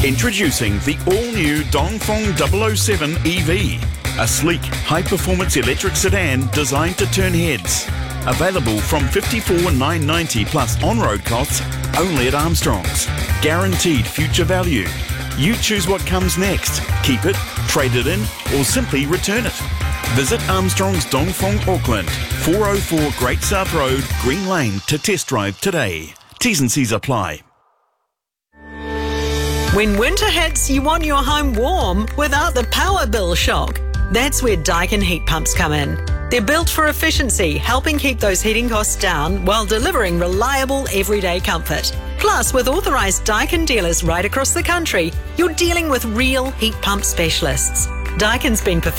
Introducing the all-new Dongfeng 007 EV, a sleek, high-performance electric sedan designed to turn heads. Available from $54,990 plus on-road costs only at Armstrong's. Guaranteed future value. You choose what comes next. Keep it, trade it in, or simply return it. Visit Armstrong's Dongfeng Auckland, 404 Great South Road, Green Lane to test drive today. T's and C's apply. When winter hits, you want your home warm without the power bill shock. That's where Daikin heat pumps come in. They're built for efficiency, helping keep those heating costs down while delivering reliable everyday comfort. Plus, with authorised Daikin dealers right across the country, you're dealing with real heat pump specialists. Daikin's been